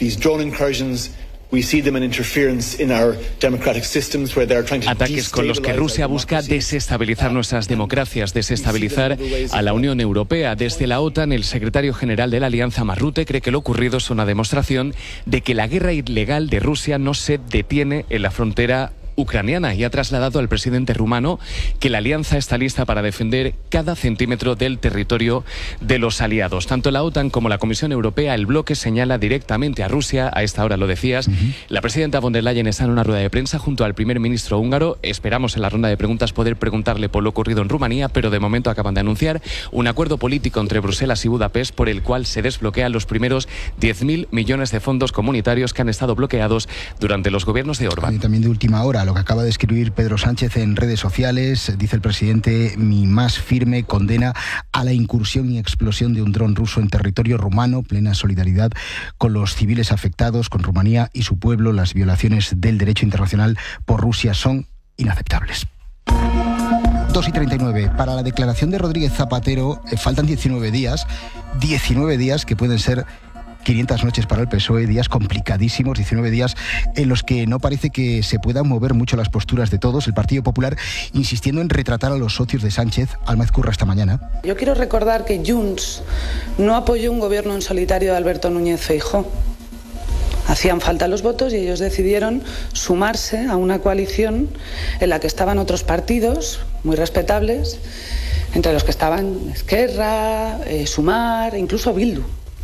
Ataques con los que Rusia busca desestabilizar nuestras democracias, desestabilizar a la Unión Europea. Desde la OTAN, el secretario general de la Alianza, Marrute, cree que lo ocurrido es una demostración de que la guerra ilegal de Rusia no se detiene en la frontera ucraniana y ha trasladado al presidente rumano que la alianza está lista para defender cada centímetro del territorio de los aliados. Tanto la OTAN como la Comisión Europea, el bloque señala directamente a Rusia, a esta hora lo decías. Uh-huh. La presidenta von der Leyen está en una rueda de prensa junto al primer ministro húngaro. Esperamos en la ronda de preguntas poder preguntarle por lo ocurrido en Rumanía, pero de momento acaban de anunciar un acuerdo político entre Bruselas y Budapest por el cual se desbloquean los primeros diez mil millones de fondos comunitarios que han estado bloqueados durante los gobiernos de Orbán. Y también de última hora, lo que acaba de escribir Pedro Sánchez en redes sociales, dice el presidente: mi más firme condena a la incursión y explosión de un dron ruso en territorio rumano, plena solidaridad con los civiles afectados, con Rumanía y su pueblo. Las violaciones del derecho internacional por Rusia son inaceptables. dos y treinta y nueve. Para la declaración de Rodríguez Zapatero eh, faltan diecinueve días, diecinueve días que pueden ser quinientas noches para el P S O E, días complicadísimos, diecinueve días en los que no parece que se puedan mover mucho las posturas de todos. El Partido Popular insistiendo en retratar a los socios de Sánchez. Alma Ezcurra esta mañana. Yo quiero recordar que Junts no apoyó un gobierno en solitario de Alberto Núñez Feijóo. Hacían falta los votos y ellos decidieron sumarse a una coalición en la que estaban otros partidos muy respetables, entre los que estaban Esquerra, eh, Sumar, incluso Bildu.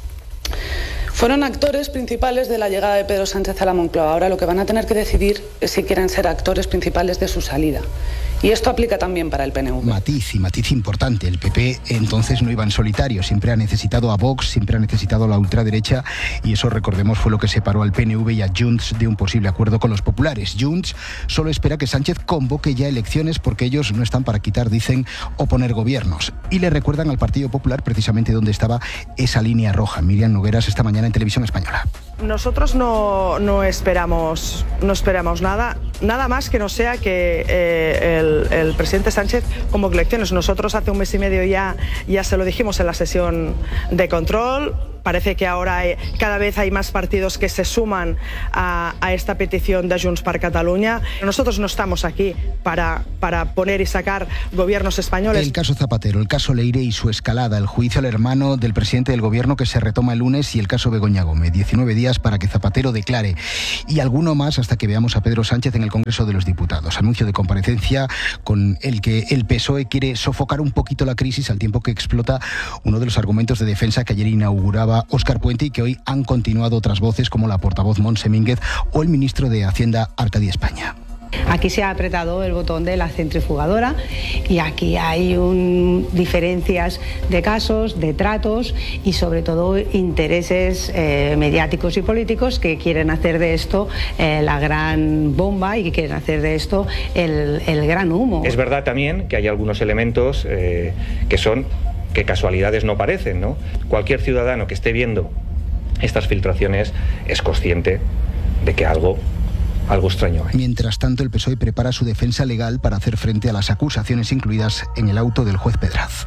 Fueron actores principales de la llegada de Pedro Sánchez a la Moncloa. Ahora lo que van a tener que decidir es si quieren ser actores principales de su salida. Y esto aplica también para el P N V. Matiz, y matiz importante. El P P entonces no iba en solitario. Siempre ha necesitado a Vox, siempre ha necesitado a la ultraderecha. Y eso, recordemos, fue lo que separó al P N V y a Junts de un posible acuerdo con los populares. Junts solo espera que Sánchez convoque ya elecciones porque ellos no están para quitar, dicen, o poner gobiernos. Y le recuerdan al Partido Popular precisamente dónde estaba esa línea roja. Miriam Nogueras esta mañana en Televisión Española. Nosotros no, no esperamos no esperamos nada, nada más que no sea que eh, el, el presidente Sánchez convoque elecciones. Nosotros hace un mes y medio ya, ya se lo dijimos en la sesión de control. Parece que ahora hay, cada vez hay más partidos que se suman a, a esta petición de Junts per Catalunya. Nosotros no estamos aquí para, para poner y sacar gobiernos españoles. El caso Zapatero, el caso Leire y su escalada, el juicio al hermano del presidente del gobierno que se retoma el lunes y el caso Begoña Gómez. diecinueve días para que Zapatero declare. Y alguno más hasta que veamos a Pedro Sánchez en el Congreso de los Diputados. Anuncio de comparecencia con el que el P S O E quiere sofocar un poquito la crisis al tiempo que explota uno de los argumentos de defensa que ayer inauguraba Óscar Puente y que hoy han continuado otras voces como la portavoz Montse Mínguez o el ministro de Hacienda Arcadi España. Aquí se ha apretado el botón de la centrifugadora y aquí hay un, diferencias de casos, de tratos y sobre todo intereses eh, mediáticos y políticos que quieren hacer de esto eh, la gran bomba y que quieren hacer de esto el, el gran humo. Es verdad también que hay algunos elementos eh, que son que casualidades no parecen, ¿no? Cualquier ciudadano que esté viendo estas filtraciones es consciente de que algo Algo extraño hay. Mientras tanto, el P S O E prepara su defensa legal para hacer frente a las acusaciones incluidas en el auto del juez Pedraz.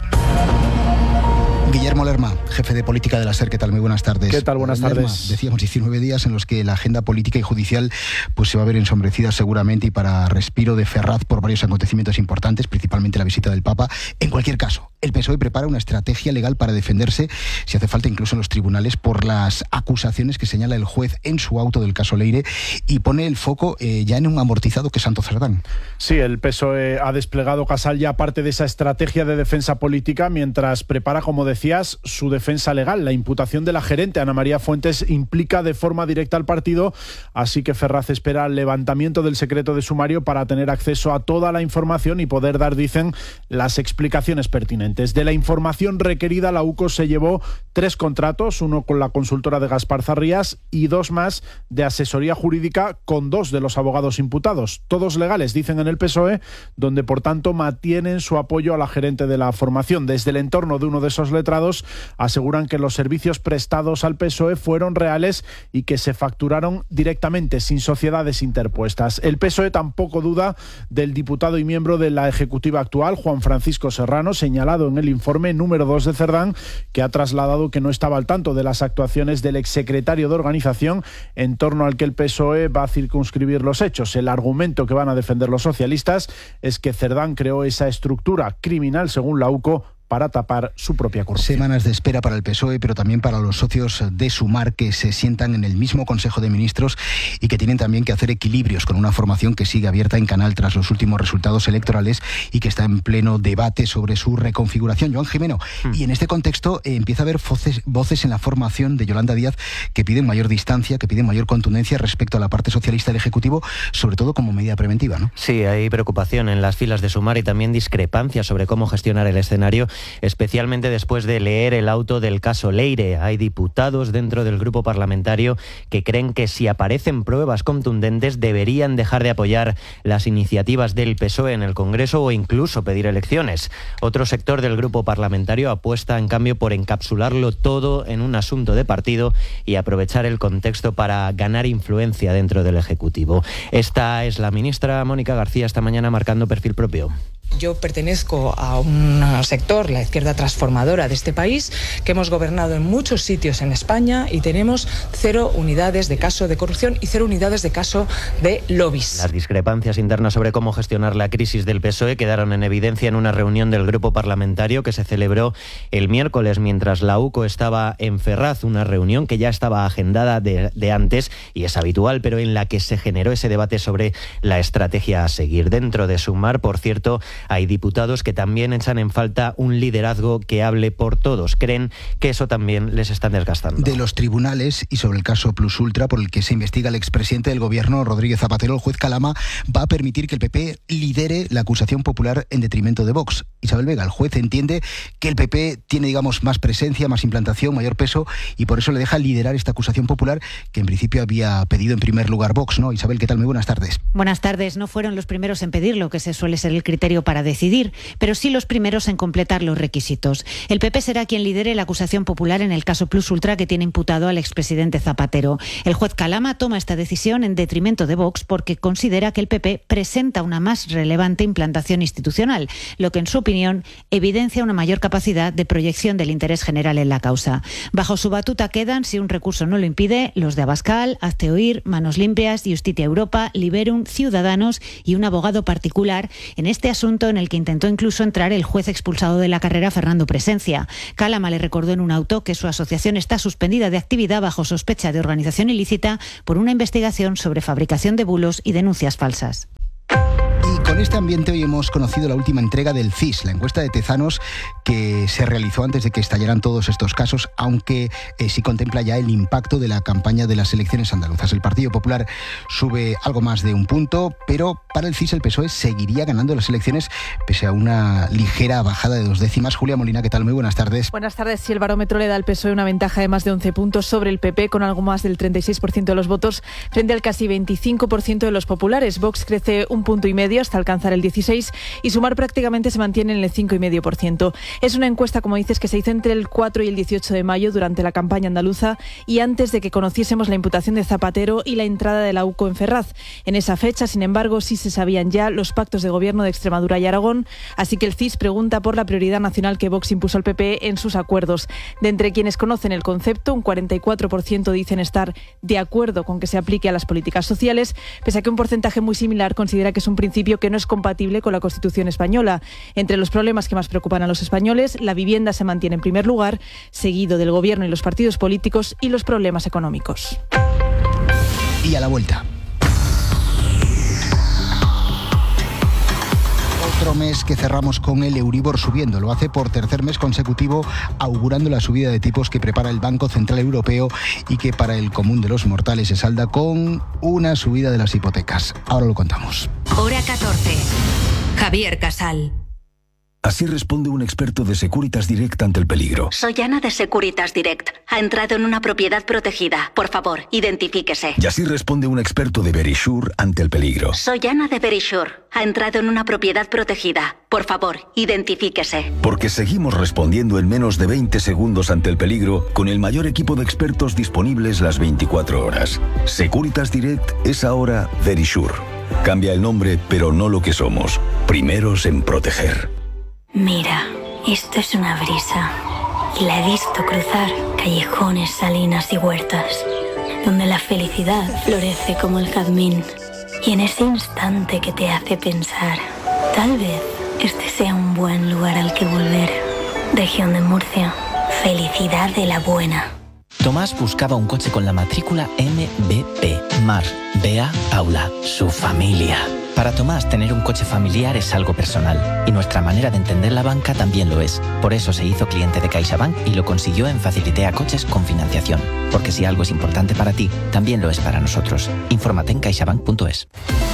Guillermo Lerma, jefe de política de la SER, ¿qué tal? Muy buenas tardes. ¿Qué tal? Buenas Lerma, tardes. Decíamos diecinueve días en los que la agenda política y judicial pues se va a ver ensombrecida seguramente y para respiro de Ferraz por varios acontecimientos importantes, principalmente la visita del Papa. En cualquier caso, el P S O E prepara una estrategia legal para defenderse, si hace falta incluso en los tribunales, por las acusaciones que señala el juez en su auto del caso Leire y pone el foco eh, ya en un amortizado que es Santo Cerdán. Sí, el P S O E ha desplegado, Casal, ya parte de esa estrategia de defensa política mientras prepara, como decías, su defensa legal. La imputación de la gerente Ana María Fuentes implica de forma directa al partido, así que Ferraz espera el levantamiento del secreto de sumario para tener acceso a toda la información y poder dar, dicen, las explicaciones pertinentes. De la información requerida, la U C O se llevó tres contratos, uno con la consultora de Gaspar Zarrías y dos más de asesoría jurídica con dos de los abogados imputados. Todos legales, dicen en el P S O E, donde por tanto mantienen su apoyo a la gerente de la formación. Desde el entorno de uno de esos letrados aseguran que los servicios prestados al P S O E fueron reales y que se facturaron directamente, sin sociedades interpuestas. El P S O E tampoco duda del diputado y miembro de la ejecutiva actual, Juan Francisco Serrano, señalado en el informe número dos de Cerdán, que ha trasladado que no estaba al tanto de las actuaciones del exsecretario de organización en torno al que el P S O E va a circunscribir los hechos. El argumento que van a defender los socialistas es que Cerdán creó esa estructura criminal, según la U C O, para tapar su propia corrupción. Semanas de espera para el P S O E, pero también para los socios de Sumar que se sientan en el mismo Consejo de Ministros y que tienen también que hacer equilibrios con una formación que sigue abierta en canal tras los últimos resultados electorales y que está en pleno debate sobre su reconfiguración. Joan Jimeno, hmm. y en este contexto eh, empieza a haber voces, voces en la formación de Yolanda Díaz que piden mayor distancia, que piden mayor contundencia respecto a la parte socialista del Ejecutivo, sobre todo como medida preventiva, ¿no? Sí, hay preocupación en las filas de Sumar y también discrepancia sobre cómo gestionar el escenario, especialmente después de leer el auto del caso Leire. Hay diputados dentro del grupo parlamentario que creen que si aparecen pruebas contundentes deberían dejar de apoyar las iniciativas del P S O E en el Congreso o incluso pedir elecciones. Otro sector del grupo parlamentario apuesta en cambio por encapsularlo todo en un asunto de partido y aprovechar el contexto para ganar influencia dentro del Ejecutivo. Esta es la ministra Mónica García esta mañana marcando perfil propio. Yo pertenezco a un sector, la izquierda transformadora de este país, que hemos gobernado en muchos sitios en España y tenemos cero unidades de caso de corrupción y cero unidades de caso de lobbies. Las discrepancias internas sobre cómo gestionar la crisis del P S O E quedaron en evidencia en una reunión del grupo parlamentario que se celebró el miércoles mientras la U C O estaba en Ferraz, una reunión que ya estaba agendada de, de antes y es habitual, pero en la que se generó ese debate sobre la estrategia a seguir. Dentro de Sumar, por cierto, hay diputados que también echan en falta un liderazgo que hable por todos. Creen que eso también les está desgastando. De los tribunales y sobre el caso Plus Ultra, por el que se investiga al expresidente del gobierno, Rodríguez Zapatero, el juez Calama va a permitir que el P P lidere la acusación popular en detrimento de Vox. Isabel Vega, el juez entiende que el P P tiene, digamos, más presencia, más implantación, mayor peso y por eso le deja liderar esta acusación popular que en principio había pedido en primer lugar Vox, ¿no? Isabel, ¿qué tal? Muy buenas tardes. Buenas tardes. No fueron los primeros en pedirlo, que se suele ser el criterio para para decidir, pero sí los primeros en completar los requisitos. El P P será quien lidere la acusación popular en el caso Plus Ultra que tiene imputado al expresidente Zapatero. El juez Calama toma esta decisión en detrimento de Vox porque considera que el P P presenta una más relevante implantación institucional, lo que en su opinión evidencia una mayor capacidad de proyección del interés general en la causa. Bajo su batuta quedan, si un recurso no lo impide, los de Abascal, Hazte Oír, Manos Limpias, Justitia Europa, Liberum, Ciudadanos y un abogado particular en este asunto en el que intentó incluso entrar el juez expulsado de la carrera Fernando Presencia. Calama le recordó en un auto que su asociación está suspendida de actividad bajo sospecha de organización ilícita por una investigación sobre fabricación de bulos y denuncias falsas. Y con este ambiente hoy hemos conocido la última entrega del C I S, la encuesta de Tezanos que se realizó antes de que estallaran todos estos casos, aunque eh, sí contempla ya el impacto de la campaña de las elecciones andaluzas. El Partido Popular sube algo más de un punto, pero para el C I S el P S O E seguiría ganando las elecciones pese a una ligera bajada de dos décimas. Julia Molina, ¿qué tal? Muy buenas tardes. Buenas tardes. Si el barómetro le da al P S O E una ventaja de más de once puntos sobre el P P, con algo más del treinta y seis por ciento de los votos frente al casi veinticinco por ciento de los populares. Vox crece un punto y medio hasta alcanzar el dieciséis y Sumar prácticamente se mantiene en el cinco coma cinco por ciento. Es una encuesta, como dices, que se hizo entre el cuatro y el dieciocho de mayo durante la campaña andaluza y antes de que conociésemos la imputación de Zapatero y la entrada de la U C O en Ferraz. En esa fecha, sin embargo, sí se sabían ya los pactos de gobierno de Extremadura y Aragón, así que el C I S pregunta por la prioridad nacional que Vox impuso al P P en sus acuerdos. De entre quienes conocen el concepto, un cuarenta y cuatro por ciento dicen estar de acuerdo con que se aplique a las políticas sociales, pese a que un porcentaje muy similar considera que es un principio que no es compatible con la Constitución española. Entre los problemas que más preocupan a los españoles, la vivienda se mantiene en primer lugar, seguido del gobierno y los partidos políticos y los problemas económicos. Y a la vuelta. Otro mes que cerramos con el Euribor subiendo. Lo hace por tercer mes consecutivo, augurando la subida de tipos que prepara el Banco Central Europeo y que para el común de los mortales se salda con una subida de las hipotecas. Ahora lo contamos. Hora catorce. Javier Casal. Así responde un experto de Securitas Direct ante el peligro. Soy Ana de Securitas Direct. Ha entrado en una propiedad protegida. Por favor, identifíquese. Y así responde un experto de Verisure ante el peligro. Soy Ana de Verisure. Ha entrado en una propiedad protegida. Por favor, identifíquese. Porque seguimos respondiendo en menos de veinte segundos ante el peligro con el mayor equipo de expertos disponibles las veinticuatro horas. Securitas Direct es ahora Verisure. Cambia el nombre, pero no lo que somos. Primeros en proteger. Mira, esto es una brisa. Y la he visto cruzar callejones, salinas y huertas, donde la felicidad florece como el jazmín. Y en ese instante que te hace pensar, tal vez este sea un buen lugar al que volver. Región de Murcia. Felicidad de la buena. Tomás buscaba un coche con la matrícula M B P. Mar, Bea, Paula, su familia. Para Tomás, tener un coche familiar es algo personal. Y nuestra manera de entender la banca también lo es. Por eso se hizo cliente de CaixaBank y lo consiguió en Facilitea Coches con financiación. Porque si algo es importante para ti, también lo es para nosotros. Infórmate en caixabank punto es.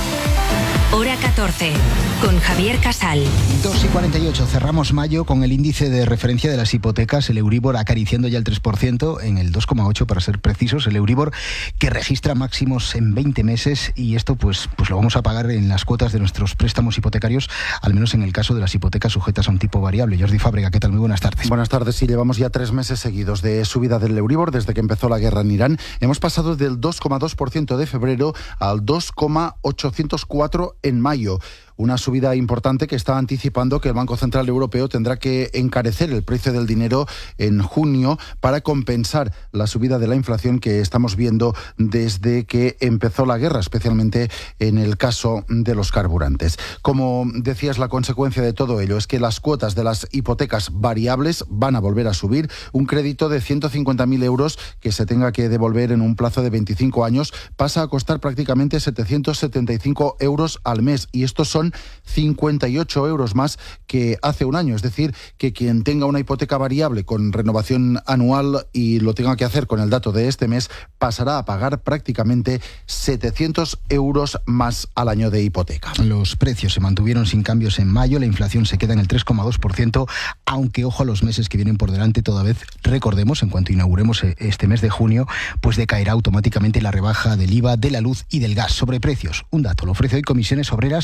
Hora catorce, con Javier Casal. dos y cuarenta y ocho, cerramos mayo con el índice de referencia de las hipotecas, el Euribor acariciando ya el tres por ciento, en el dos coma ocho para ser precisos, el Euribor que registra máximos en veinte meses y esto pues, pues lo vamos a pagar en las cuotas de nuestros préstamos hipotecarios, al menos en el caso de las hipotecas sujetas a un tipo variable. Jordi Fábrega, ¿qué tal? Muy buenas tardes. Buenas tardes, sí, llevamos ya tres meses seguidos de subida del Euribor desde que empezó la guerra en Irán. Hemos pasado del dos coma dos por ciento de febrero al dos coma ochocientos cuatro en mayo. Una subida importante que está anticipando que el Banco Central Europeo tendrá que encarecer el precio del dinero en junio para compensar la subida de la inflación que estamos viendo desde que empezó la guerra, especialmente en el caso de los carburantes. Como decías, la consecuencia de todo ello es que las cuotas de las hipotecas variables van a volver a subir. Un crédito de ciento cincuenta mil euros que se tenga que devolver en un plazo de veinticinco años pasa a costar prácticamente setecientos setenta y cinco euros al mes y estos son cincuenta y ocho euros más que hace un año. Es decir, que quien tenga una hipoteca variable con renovación anual y lo tenga que hacer con el dato de este mes, pasará a pagar prácticamente setecientos euros más al año de hipoteca. Los precios se mantuvieron sin cambios en mayo, la inflación se queda en el tres coma dos por ciento, aunque ojo a los meses que vienen por delante, toda vez, recordemos, en cuanto inauguremos este mes de junio, pues decaerá automáticamente la rebaja del I V A, de la luz y del gas. Sobre precios, un dato, lo ofrece hoy Comisiones Obreras y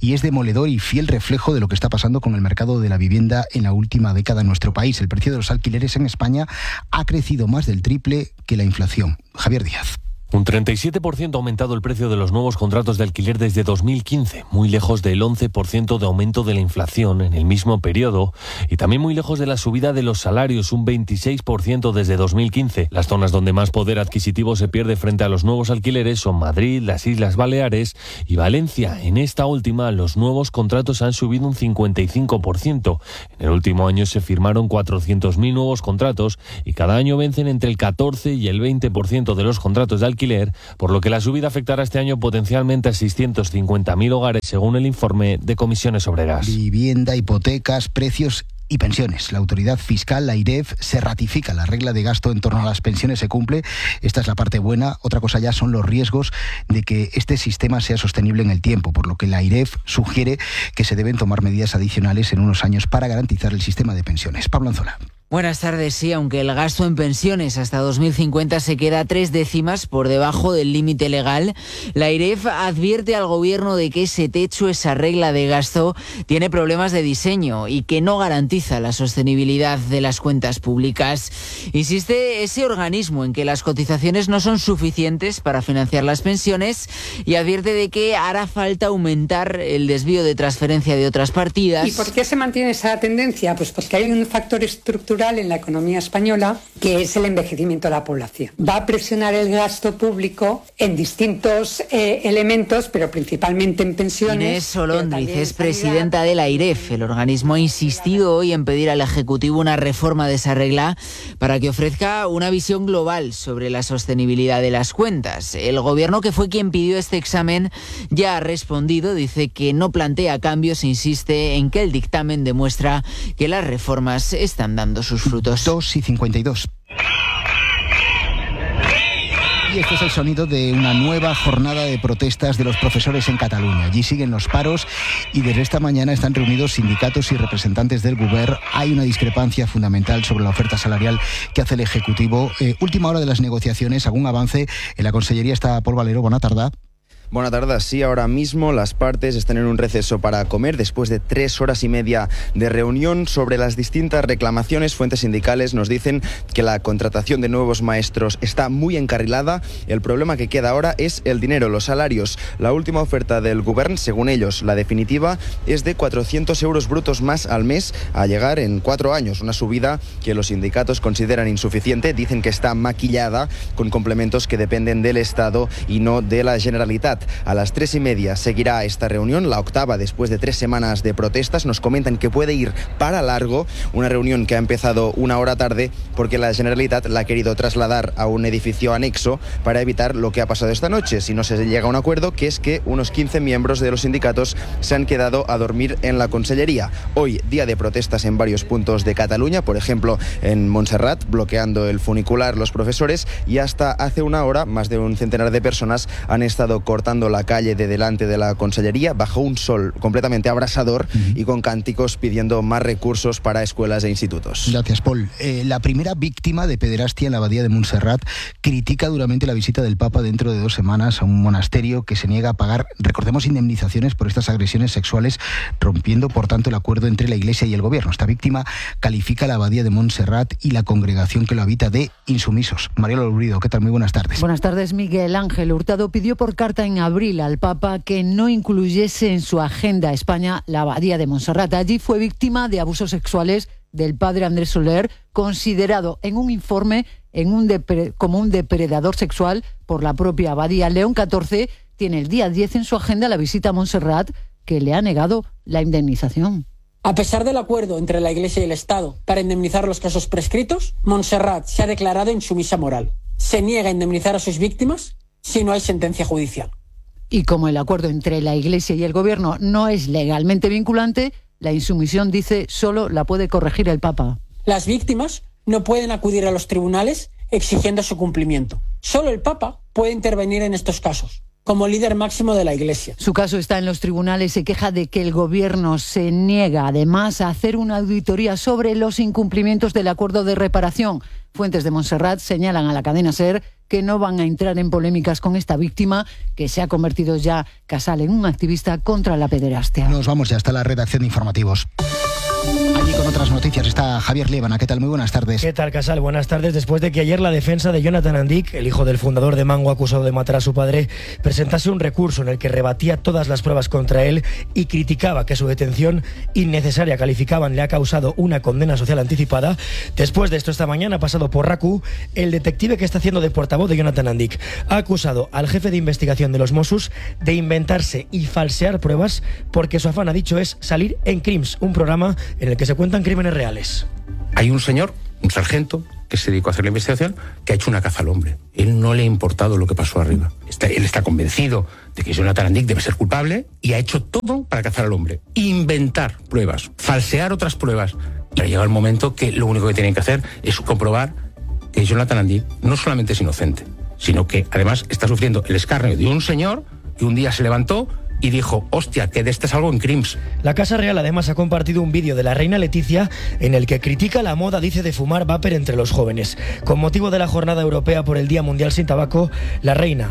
y es demoledor y fiel reflejo de lo que está pasando con el mercado de la vivienda en la última década en nuestro país. El precio de los alquileres en España ha crecido más del triple que la inflación. Javier Díaz. Un treinta y siete por ciento ha aumentado el precio de los nuevos contratos de alquiler desde dos mil quince, muy lejos del once por ciento de aumento de la inflación en el mismo periodo y también muy lejos de la subida de los salarios, un veintiséis por ciento desde dos mil quince. Las zonas donde más poder adquisitivo se pierde frente a los nuevos alquileres son Madrid, las Islas Baleares y Valencia. En esta última, los nuevos contratos han subido un cincuenta y cinco por ciento. En el último año se firmaron cuatrocientos mil nuevos contratos y cada año vencen entre el catorce y el veinte por ciento de los contratos de alquiler, por lo que la subida afectará este año potencialmente a seiscientos cincuenta mil hogares, según el informe de Comisiones Obreras. Vivienda, hipotecas, precios y pensiones. La autoridad fiscal, la AIREF, se ratifica. La regla de gasto en torno a las pensiones se cumple. Esta es la parte buena. Otra cosa ya son los riesgos de que este sistema sea sostenible en el tiempo, por lo que la AIREF sugiere que se deben tomar medidas adicionales en unos años para garantizar el sistema de pensiones. Pablo Anzola. Buenas tardes. Sí, aunque el gasto en pensiones hasta dos mil cincuenta se queda tres décimas por debajo del límite legal, la AIREF advierte al gobierno de que ese techo, esa regla de gasto, tiene problemas de diseño y que no garantiza la sostenibilidad de las cuentas públicas. Insiste ese organismo en que las cotizaciones no son suficientes para financiar las pensiones y advierte de que hará falta aumentar el desvío de transferencia de otras partidas. ¿Y por qué se mantiene esa tendencia? Pues porque hay un factor estructural en la economía española, que es el envejecimiento de la población. Va a presionar el gasto público en distintos eh, elementos, pero principalmente en pensiones. Inés Solondriz es presidenta de la AIREF. El organismo ha insistido hoy en pedir al Ejecutivo una reforma de esa regla para que ofrezca una visión global sobre la sostenibilidad de las cuentas. El gobierno, que fue quien pidió este examen, ya ha respondido. Dice que no plantea cambios e insiste en que el dictamen demuestra que las reformas están dando sus frutos. dos y cincuenta y dos. Y este es el sonido de una nueva jornada de protestas de los profesores en Cataluña. Allí siguen los paros y desde esta mañana están reunidos sindicatos y representantes del Govern. Hay una discrepancia fundamental sobre la oferta salarial que hace el Ejecutivo. Eh, última hora de las negociaciones, algún avance en la Consellería. Está Paul Valero, buena tarde. Buenas tardes. Sí, ahora mismo las partes están en un receso para comer después de tres horas y media de reunión sobre las distintas reclamaciones. Fuentes sindicales nos dicen que la contratación de nuevos maestros está muy encarrilada. El problema que queda ahora es el dinero, los salarios. La última oferta del Govern, según ellos, la definitiva, es de cuatrocientos euros brutos más al mes a llegar en cuatro años. Una subida que los sindicatos consideran insuficiente. Dicen que está maquillada con complementos que dependen del Estado y no de la Generalitat. A las tres y media seguirá esta reunión, la octava después de tres semanas de protestas. Nos comentan que puede ir para largo, una reunión que ha empezado una hora tarde porque la Generalitat la ha querido trasladar a un edificio anexo para evitar lo que ha pasado esta noche. Si no se llega a un acuerdo, que es que unos quince miembros de los sindicatos se han quedado a dormir en la Consellería. Hoy, día de protestas en varios puntos de Cataluña, por ejemplo en Montserrat, bloqueando el funicular los profesores, y hasta hace una hora más de un centenar de personas han estado cortando la calle de delante de la Consellería bajo un sol completamente abrasador uh-huh. y con cánticos pidiendo más recursos para escuelas e institutos. Gracias, Paul. Eh, la primera víctima de pederastia en la abadía de Montserrat critica duramente la visita del Papa dentro de dos semanas a un monasterio que se niega a pagar, recordemos, indemnizaciones por estas agresiones sexuales, rompiendo por tanto el acuerdo entre la Iglesia y el Gobierno. Esta víctima califica la abadía de Montserrat y la congregación que lo habita de insumisos. Mariela Lurido, ¿qué tal? Muy buenas tardes. Buenas tardes. Miguel Ángel Hurtado pidió por carta en abril al Papa que no incluyese en su agenda España la abadía de Montserrat. Allí fue víctima de abusos sexuales del padre Andrés Soler, considerado en un informe en un depre- como un depredador sexual por la propia abadía. León catorce tiene el día diez en su agenda la visita a Montserrat, que le ha negado la indemnización. A pesar del acuerdo entre la Iglesia y el Estado para indemnizar los casos prescritos, Montserrat se ha declarado insumisa moral. Se niega a indemnizar a sus víctimas si no hay sentencia judicial. Y como el acuerdo entre la Iglesia y el Gobierno no es legalmente vinculante, la insumisión, dice, solo la puede corregir el Papa. Las víctimas no pueden acudir a los tribunales exigiendo su cumplimiento. Solo el Papa puede intervenir en estos casos, como líder máximo de la Iglesia. Su caso está en los tribunales. Se queja de que el Gobierno se niega, además, a hacer una auditoría sobre los incumplimientos del acuerdo de reparación. Fuentes de Montserrat señalan a la cadena SER que no van a entrar en polémicas con esta víctima, que se ha convertido ya, Casal, en un activista contra la pederastia. Nos vamos ya hasta la redacción de informativos. Allí con otras noticias está Javier Liébana. ¿Qué tal? Muy buenas tardes. ¿Qué tal, Casal? Buenas tardes. Después de que ayer la defensa de Jonathan Andic, el hijo del fundador de Mango acusado de matar a su padre, presentase un recurso en el que rebatía todas las pruebas contra él y criticaba que su detención innecesaria, calificaban, le ha causado una condena social anticipada. Después de esto, esta mañana ha pasado por RACU el detective que está haciendo de portavoz de Jonathan Andic. Ha acusado al jefe de investigación de los Mossos de inventarse y falsear pruebas porque su afán, ha dicho, es salir en Crims, un programa en el que se cuentan crímenes reales. Hay un señor, un sargento, que se dedicó a hacer la investigación, que ha hecho una caza al hombre. Él no le ha importado lo que pasó arriba. Está, él está convencido de que Jonathan Andic debe ser culpable y ha hecho todo para cazar al hombre. Inventar pruebas, falsear otras pruebas. Y ha llegado el momento que lo único que tienen que hacer es comprobar que Jonathan Andic no solamente es inocente, sino que además está sufriendo el escarnio de un señor que un día se levantó y dijo, hostia, que de este salgo en Crims. La Casa Real además ha compartido un vídeo de la reina Leticia en el que critica la moda, dice, de fumar vapor entre los jóvenes. Con motivo de la Jornada Europea por el Día Mundial sin Tabaco, la reina